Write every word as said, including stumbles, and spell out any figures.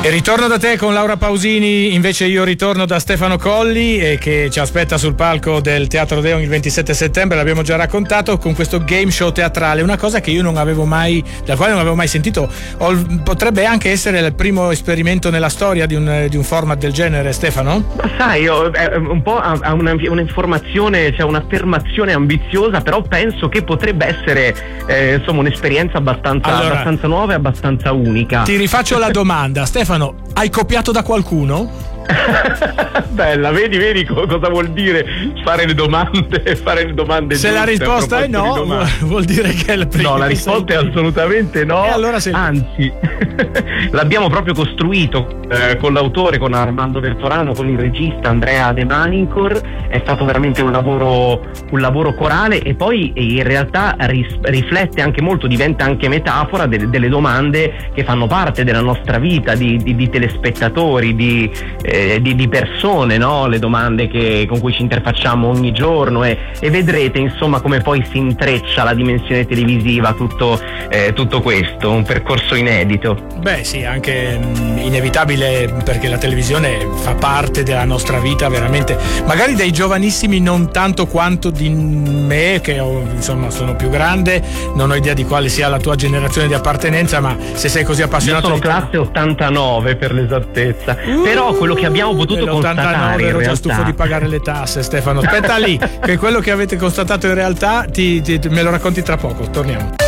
E ritorno da te con Laura Pausini, invece io ritorno da Stefano Colli e che ci aspetta sul palco del Teatro Deon il ventisette settembre, l'abbiamo già raccontato, con questo game show teatrale, una cosa che io non avevo mai, da quale non avevo mai sentito. O, potrebbe anche essere il primo esperimento nella storia di un, di un format del genere, Stefano? Ma sai, io, è un po' ha una, un'informazione, cioè un'affermazione ambiziosa, però penso che potrebbe essere eh, insomma un'esperienza abbastanza, allora, abbastanza nuova e abbastanza unica. Ti rifaccio la domanda, Stefano. Hai copiato da qualcuno? Bella, vedi, vedi cosa vuol dire fare le domande, fare le domande. Se la risposta è no, vuol dire che è il primo. No, la risposta è assolutamente no. E allora sei... Anzi, l'abbiamo proprio costruito eh, con l'autore, con Armando Vertorano, con il regista Andrea De Manincor. È stato veramente un lavoro, un lavoro corale, e poi in realtà ris- riflette anche molto, diventa anche metafora de- delle domande che fanno parte della nostra vita, di, di, di telespettatori, di Eh, di, di persone, no? Le domande che, con cui ci interfacciamo ogni giorno, e, e vedrete insomma come poi si intreccia la dimensione televisiva, tutto, eh, tutto questo, un percorso inedito. Beh sì, anche mh, inevitabile, perché la televisione fa parte della nostra vita veramente, magari dei giovanissimi non tanto quanto di me, che ho, insomma sono più grande, non ho idea di quale sia la tua generazione di appartenenza, ma se sei così appassionato. Io sono di classe ottantanove per l'esattezza, uh, però quello che abbiamo potuto constatare, ero in già realtà... stufo di pagare le tasse, Stefano. Aspetta lì, che quello che avete constatato in realtà ti, ti, me lo racconti tra poco, torniamo.